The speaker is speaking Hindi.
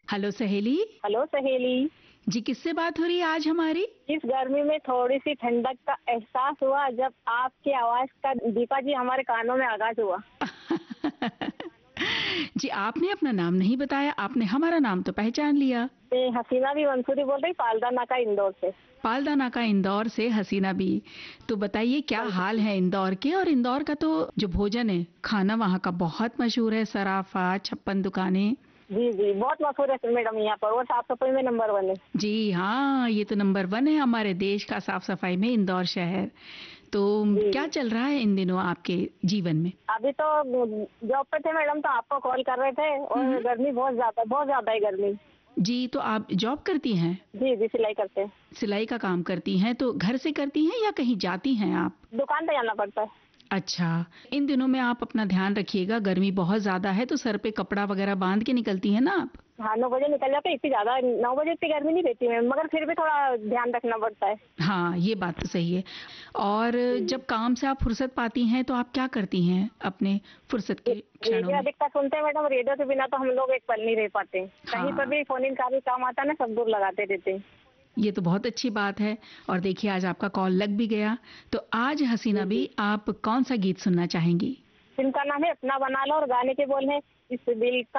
हेलो सहेली। हेलो सहेली। जी, किससे बात हो रही है आज हमारी? इस गर्मी में थोड़ी सी ठंडक का एहसास हुआ जब आपकी आवाज का दीपा जी हमारे कानों में आगाज हुआ। जी, आपने अपना नाम नहीं बताया, आपने हमारा नाम तो पहचान लिया। मैं हसीना भी मंसूरी बोल रही, पालदा नाका इंदौर से। पालदा नाका इंदौर से हसीना बी। तो बताइए क्या हाँ हाल जी। है इंदौर के? और इंदौर का तो जो भोजन है, खाना वहाँ का बहुत मशहूर है, सराफा, छप्पन दुकानें। जी जी, बहुत मशहूर है मैडम यहाँ पर, और साफ सफाई में नंबर 1 है। जी हाँ, ये तो नंबर 1 है हमारे देश का साफ सफाई में इंदौर शहर। तो जी क्या जी। चल रहा है इन दिनों आपके जीवन में? अभी तो जॉब पे थे मैडम, तो आपको कॉल कर रहे थे, हम्म। और गर्मी बहुत ज्यादा है गर्मी। जी, तो आप जॉब करती हैं? जी जी, सिलाई करते हैं। सिलाई का काम करती हैं, तो घर से करती हैं या कहीं जाती हैं आप? दुकान पे जाना पड़ता है। अच्छा, इन दिनों में आप अपना ध्यान रखिएगा, गर्मी बहुत ज़्यादा है, तो सर पे कपड़ा वगैरह बांध के निकलती हैं ना आप? हाँ, 9 बजे निकल जाते, इतनी ज्यादा 9 बजे इतनी गर्मी नहीं रहती है, मगर फिर भी थोड़ा ध्यान रखना पड़ता है। हाँ, ये बात तो सही है। और जी। जब काम से आप फुर्सत पाती हैं, तो आप क्या करती हैं अपने फुर्सत के क्षणों रेडियो में? अधिकतर सुनते हैं मैडम, रेडियो के बिना तो हम लोग एक पल नहीं रह पाते। कहीं पर हाँ, भी फोन इन का भी काम आता है ना, सब दूर लगाते रहते हैं। ये तो बहुत अच्छी बात है। और देखिए आज आपका कॉल लग भी गया। तो आज हसीना जी भी जी। आप कौन सा गीत सुनना चाहेंगी? फिल्म का नाम है अपना बना लो, और गाने के बोल है इस दिल